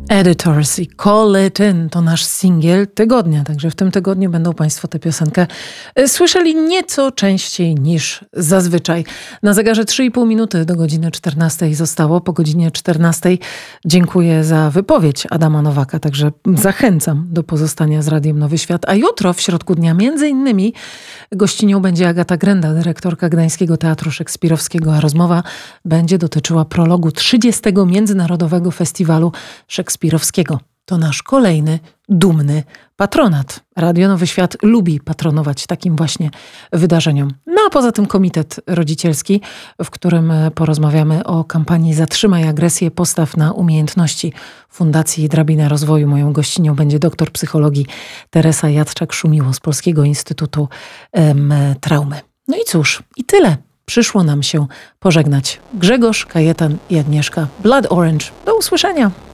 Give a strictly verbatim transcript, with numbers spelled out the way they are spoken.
Editors i Call It In to nasz singiel tygodnia, także w tym tygodniu będą Państwo tę piosenkę słyszeli nieco częściej niż zazwyczaj. Na zegarze trzy i pół minuty do godziny czternastej zostało. Po godzinie czternastej dziękuję za wypowiedź Adama Nowaka, także zachęcam do pozostania z Radiem Nowy Świat. A jutro w środku dnia między innymi gościnią będzie Agata Grenda, dyrektorka Gdańskiego Teatru Szekspirowskiego, a rozmowa będzie dotyczyła prologu trzydziestego Międzynarodowego Festiwalu Szekspirowskiego. To nasz kolejny, dumny patronat. Radio Nowy Świat lubi patronować takim właśnie wydarzeniom. No a poza tym komitet rodzicielski, w którym porozmawiamy o kampanii Zatrzymaj agresję, postaw na umiejętności Fundacji Drabina Rozwoju. Moją gościnią będzie doktor psychologii Teresa Jadczak-Szumiło z Polskiego Instytutu em, Traumy. No i cóż, i tyle. Przyszło nam się pożegnać. Grzegorz, Kajetan i Agnieszka. Blood Orange. Do usłyszenia.